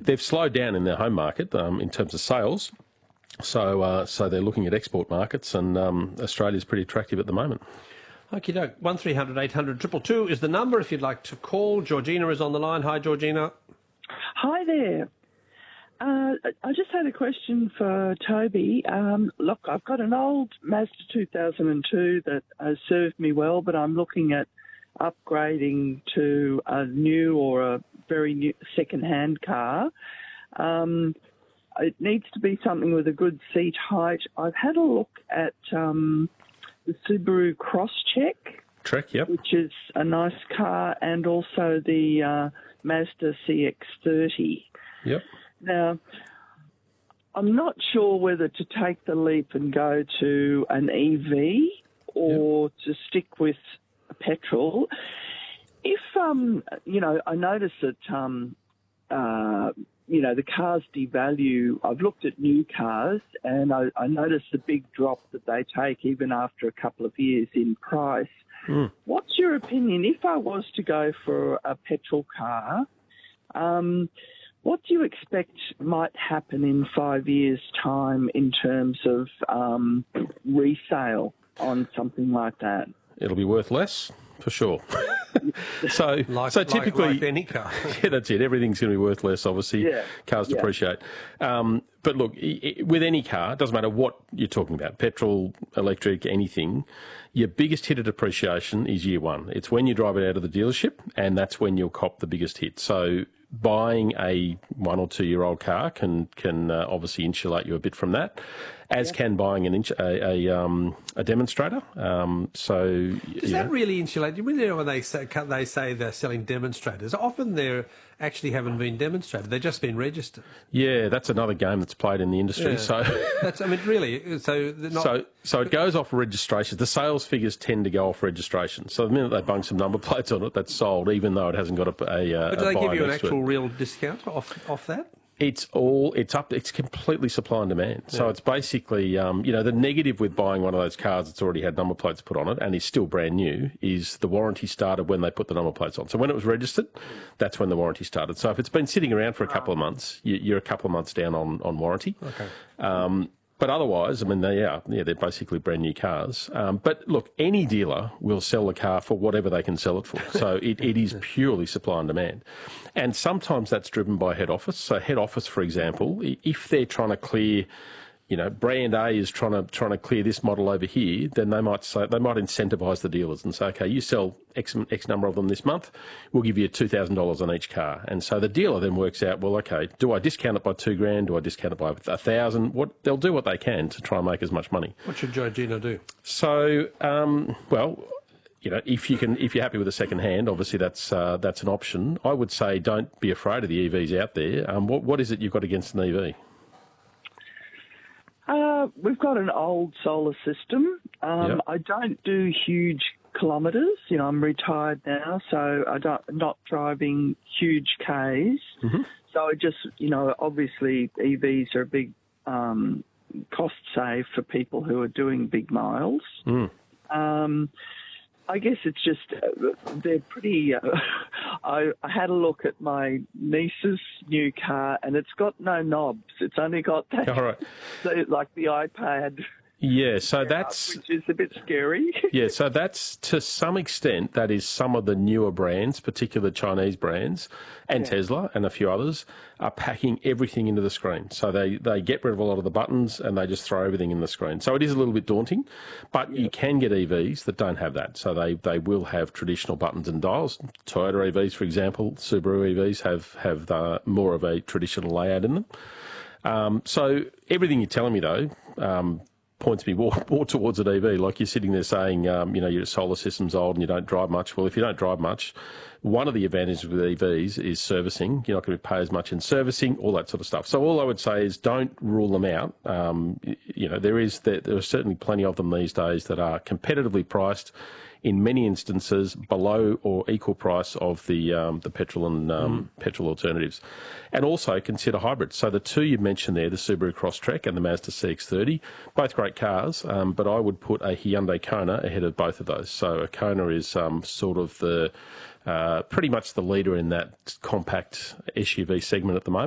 They've slowed down in their home market in terms of sales. So they're looking at export markets, and Australia's pretty attractive at the moment. Okie doke. 1300 800 222 is the number if you'd like to call. Georgina is on the line. Hi, Georgina. Hi there. I just had a question for Toby. Look, I've got an old Mazda 2002 that has served me well, but I'm looking at upgrading to a new or a very new second-hand car. It needs to be something with a good seat height. I've had a look at the Subaru Crosstrek, Yep. which is a nice car, and also the Mazda CX-30. Yep. Now, I'm not sure whether to take the leap and go to an EV or to stick with petrol. If, I notice that, the cars devalue. I've looked at new cars and I noticed the big drop that they take even after a couple of years in price. What's your opinion? If I was to go for a petrol car, what do you expect might happen in 5 years' time in terms of resale on something like that? It'll be worth less, for sure. So typically, like any car. Yeah, that's it. Everything's going to be worth less, obviously. Yeah. Cars depreciate. But look, with any car, it doesn't matter what you're talking about, petrol, electric, anything, your biggest hit of depreciation is year one. It's when you drive it out of the dealership, and that's when you'll cop the biggest hit. So buying a 1 or 2 year old car can obviously insulate you a bit from that, as can buying a demonstrator. Does that really insulate you? When they say they're selling demonstrators, often they actually haven't been demonstrated; they've just been registered. Yeah, that's another game that's played in the industry. Yeah. So it goes off registration. The sales figures tend to go off registration. So the minute they bung some number plates on it, that's sold, even though it hasn't got a But do they give you an actual real discount off that? It's completely supply and demand. So it's basically, the negative with buying one of those cars that's already had number plates put on it and is still brand new is the warranty started when they put the number plates on. So when it was registered, that's when the warranty started. So if it's been sitting around for a couple of months, you're a couple of months down on warranty. Okay. But otherwise, I mean, they're basically brand new cars. But look, any dealer will sell the car for whatever they can sell it for. So it is purely supply and demand. And sometimes that's driven by head office. So head office, for example, if they're trying to clear, brand A is trying to clear this model over here, then they might incentivise the dealers and say, okay, you sell X number of them this month, we'll give you $2,000 on each car. And so the dealer then works out, well, okay, do I discount it by $2,000? Do I discount it by $1,000? They'll do what they can to try and make as much money. What should Georgina do? So, if you're happy with a second hand, obviously that's an option. I would say don't be afraid of the EVs out there. What is it you've got against an EV? We've got an old solar system. I don't do huge kilometres. I'm retired now, so I'm not driving huge Ks. Mm-hmm. So I just, obviously EVs are a big cost save for people who are doing big miles. I guess it's just they're pretty. I had a look at my niece's new car, and it's got no knobs. It's only got that, like the iPad. Yeah, so which is a bit scary. Yeah, so that's, to some extent, that is some of the newer brands, particular Chinese brands, and Tesla and a few others, are packing everything into the screen. So they get rid of a lot of the buttons and they just throw everything in the screen. So it is a little bit daunting, but you can get EVs that don't have that. So they will have traditional buttons and dials. Toyota EVs, for example, Subaru EVs have more of a traditional layout in them. So everything you're telling me, though, points me more towards an EV. Like you're sitting there saying, your solar system's old and you don't drive much. Well, if you don't drive much, one of the advantages with EVs is servicing. You're not going to pay as much in servicing, all that sort of stuff. So all I would say is don't rule them out. There are certainly plenty of them these days that are competitively priced, in many instances below or equal price of the petrol and petrol alternatives. And also consider hybrids. So the two you mentioned there, the Subaru Crosstrek and the Mazda CX-30, both great cars, but I would put a Hyundai Kona ahead of both of those. So a Kona is sort of pretty much the leader in that compact SUV segment at the moment.